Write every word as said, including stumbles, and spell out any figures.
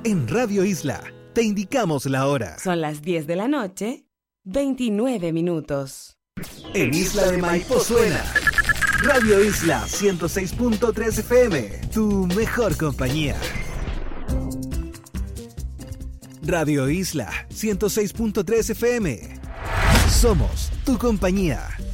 En Radio Isla, te indicamos la hora. Son las diez de la noche, veintinueve minutos. En Isla de Maipo suena Radio Isla ciento seis punto tres F M, tu mejor compañía. Radio Isla ciento seis punto tres F M. Somos tu compañía.